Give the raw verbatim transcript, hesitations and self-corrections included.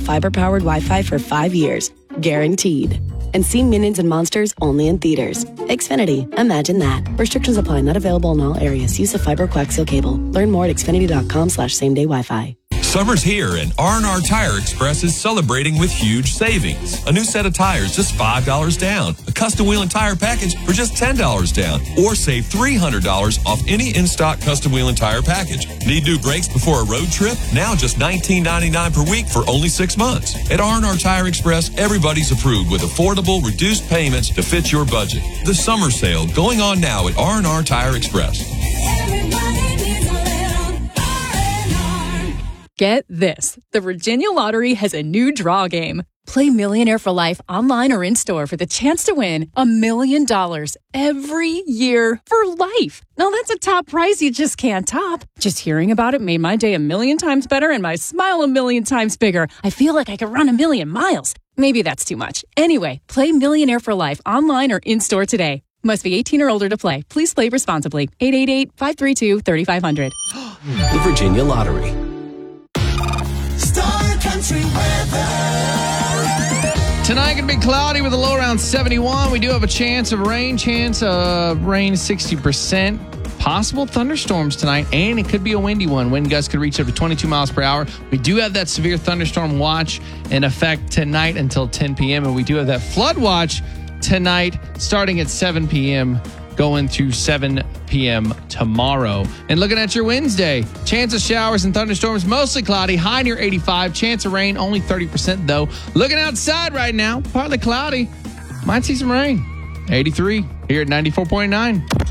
fiber-powered Wi-Fi for five years. Guaranteed. And see Minions and Monsters only in theaters. Xfinity. Imagine that. Restrictions apply. Not available in all areas. Use of fiber coaxial cable. Learn more at xfinity.com slash same-day Wi-Fi. Summer's here, and R and R Tire Express is celebrating with huge savings. A new set of tires, just five dollars down. A custom wheel and tire package for just ten dollars down. Or save three hundred dollars off any in-stock custom wheel and tire package. Need new brakes before a road trip? Now just nineteen ninety-nine per week for only six months. At R and R Tire Express, everybody's approved with affordable, reduced payments to fit your budget. The summer sale going on now at R and R Tire Express. Get this. The Virginia Lottery has a new draw game. Play Millionaire for Life online or in-store for the chance to win a million dollars every year for life. Now, that's a top prize you just can't top. Just hearing about it made my day a million times better and my smile a million times bigger. I feel like I could run a million miles. Maybe that's too much. Anyway, play Millionaire for Life online or in-store today. Must be eighteen or older to play. Please play responsibly. eight eight eight, five three two, three five zero zero. The Virginia Lottery. Star Country weather. Tonight going to be cloudy with a low around seventy-one. We do have a chance of rain. Chance of rain sixty percent. Possible thunderstorms tonight, and it could be a windy one. Wind gusts could reach up to twenty-two miles per hour. We do have that severe thunderstorm watch in effect tonight until ten p.m., and we do have that flood watch tonight starting at seven p.m. going through seven p.m. tomorrow. And looking at your Wednesday, chance of showers and thunderstorms, mostly cloudy, high near eighty-five. Chance of rain, only thirty percent though. Looking outside right now, partly cloudy. Might see some rain. eighty-three here at ninety-four point nine.